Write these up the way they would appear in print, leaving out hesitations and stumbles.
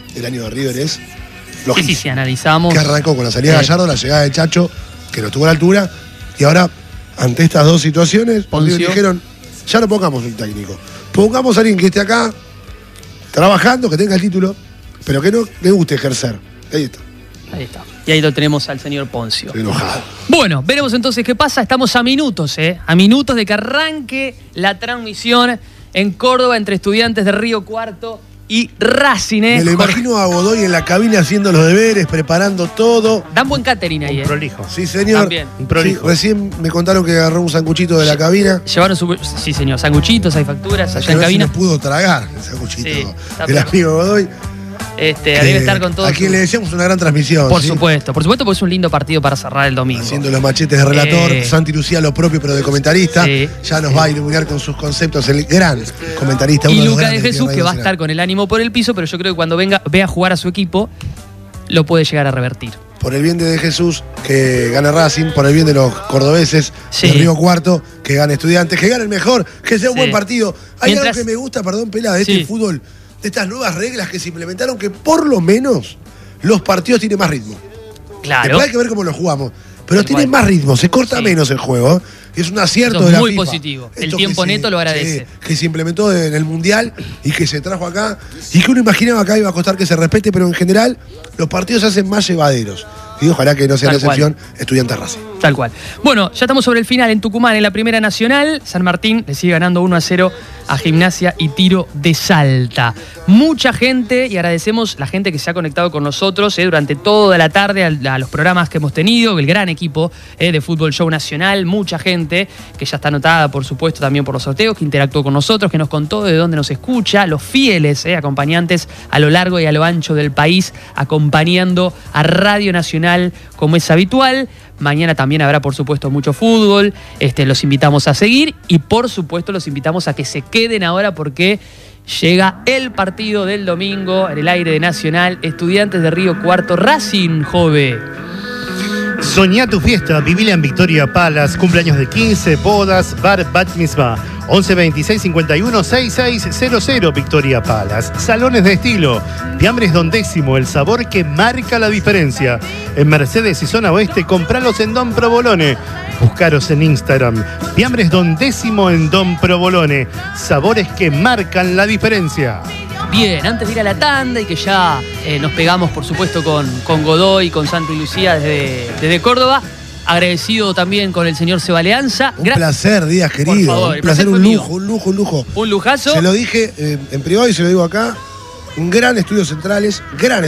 el año de River es Sí, sí, analizamos. Que arrancó con la salida de Gallardo, la llegada de Chacho, que no estuvo a la altura, y ahora, ante estas dos situaciones, Poncio. dijeron, ya no pongamos un técnico, pongamos a alguien que esté acá, trabajando, que tenga el título, pero que no le guste ejercer. Ahí está. Ahí está. Y ahí lo tenemos al señor Poncio. Estoy enojado. Bueno, veremos entonces qué pasa. Estamos a minutos, a minutos de que arranque la transmisión en Córdoba entre Estudiantes de Río Cuarto y Racing. Me lo imagino a Godoy en la cabina haciendo los deberes, preparando todo. Dan buen catering ahí. Un prolijo. Sí, señor. También. Un prolijo. Sí, recién me contaron que agarró un sanguchito de la cabina. Llevaron sí, señor, sanguchitos, hay facturas allá Que en no sé si cabina. lo pudo tragar el sanguchito Sí, está del bien. amigo Godoy. Debe estar con todo. A quien le deseamos una gran transmisión. Por ¿sí? supuesto, porque es un lindo partido para cerrar el domingo. Haciendo los machetes de relator, Santi Lucía lo propio, pero de comentarista. Sí. Ya nos va a iluminar con sus conceptos el gran comentarista. Y uno de los Luca de grandes Jesús, Radio que va a Nacional. estar con el ánimo por el piso, pero yo creo que cuando vea jugar a su equipo, lo puede llegar a revertir. Por el bien de Jesús, que gane Racing, por el bien de los cordobeses, Sí. de Río Cuarto, que gane Estudiantes, que gane el mejor, que sea un Sí. buen partido. Hay Mientras- algo que me gusta, perdón, Pela, de Sí. este fútbol, de estas nuevas reglas que se implementaron, que por lo menos los partidos tienen más ritmo. Claro. Después hay que ver cómo lo jugamos. Pero Tal tienen cual. más ritmo, se corta Sí. menos el juego. ¿eh? Es un acierto Eso es de la muy FIFA. positivo. El Esto tiempo que neto lo agradece. que se implementó en el Mundial y que se trajo acá. Y que uno imaginaba acá iba a costar que se respete, pero en general los partidos se hacen más llevaderos. Y ojalá que no sea la Tal cual. excepción Estudiantes Racing. Tal cual. Bueno, ya estamos sobre el final en Tucumán, en la Primera Nacional. San Martín le sigue ganando 1-0 a Gimnasia y Tiro de Salta. Mucha gente, y agradecemos la gente que se ha conectado con nosotros durante toda la tarde a los programas que hemos tenido, el gran equipo de Fútbol Show Nacional, mucha gente que ya está anotada, por supuesto, también por los sorteos, que interactuó con nosotros, que nos contó de dónde nos escucha, los fieles acompañantes a lo largo y a lo ancho del país, acompañando a Radio Nacional como es habitual. Mañana también habrá, por supuesto, mucho fútbol. Los invitamos a seguir y, por supuesto, los invitamos a que se queden ahora porque llega el partido del domingo en el aire de Nacional. Estudiantes de Río Cuarto, Racing, Jove. Soñá tu fiesta, vivila en Victoria Palace, cumpleaños de 15, bodas, bar, bat mitzvah. 11 26 51 6600 Victoria Palace. Salones de estilo, Fiambres Don Décimo, el sabor que marca la diferencia. En Mercedes y Zona Oeste, compralos en Don Provolone. Buscaros en Instagram. Fiambres Don Décimo en Don Provolone. Sabores que marcan la diferencia. Bien, antes de ir a la tanda y que ya nos pegamos, por supuesto, con Godoy, con Santi Lucía desde Córdoba. Agradecido también con el señor Seba Leanza. Un placer, Díaz, querido. Por favor, un placer, fue un mío. lujo, un lujo, un lujo. Un lujazo. Se lo dije en privado y se lo digo acá. Un gran Estudios Centrales,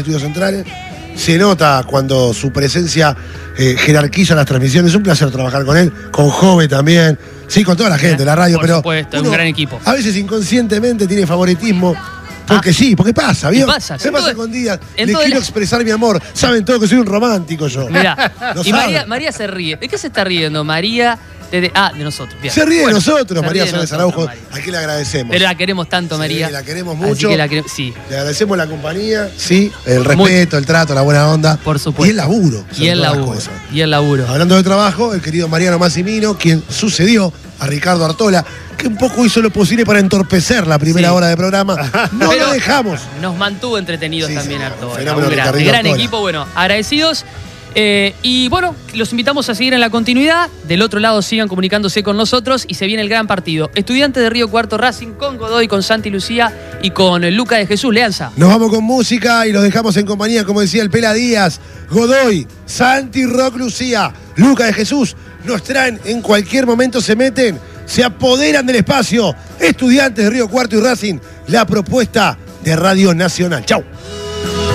Se nota cuando su presencia jerarquiza las transmisiones. Es un placer trabajar con él, con Jove también. Sí, con toda la gente, la radio, Por pero. supuesto, un gran equipo. A veces inconscientemente tiene favoritismo. Porque sí, porque pasa, ¿vio? pasa, ¿Qué pasa con Díaz? en Le todo quiero el- expresar mi amor. Saben todo que soy un romántico yo. Mirá, Lo y saben. María se ríe. ¿De qué se está riendo? María de nosotros. Bien. Se ríe de Bueno, nosotros, se María ríe de Soles nosotros, Araujo, María. a quien le agradecemos. Pero la queremos tanto, Sí, María. la queremos Así mucho. que sí. Le agradecemos la compañía, sí, el respeto, el trato, la buena onda. Por supuesto. Y el laburo. Y el laburo. Y el laburo. Hablando de trabajo, el querido Mariano Massimino, quien sucedió a Ricardo Artola, que un poco hizo lo posible para entorpecer la primera Sí. hora de programa. No Pero lo dejamos. Nos mantuvo entretenidos Sí, también sí, Artola. fenómeno Un Ricardito gran Artola. equipo. Bueno, agradecidos. Y bueno, los invitamos a seguir en la continuidad. Del otro lado sigan comunicándose con nosotros y se viene el gran partido. Estudiantes de Río Cuarto, Racing con Godoy, con Santi Lucía y con Luca de Jesús. Leanza. Nos vamos con música y los dejamos en compañía, como decía el Pela Díaz, Godoy, Santi Rock Lucía, Luca de Jesús. Nos traen en cualquier momento, se meten, se apoderan del espacio. Estudiantes de Río Cuarto y Racing, la propuesta de Radio Nacional. Chau.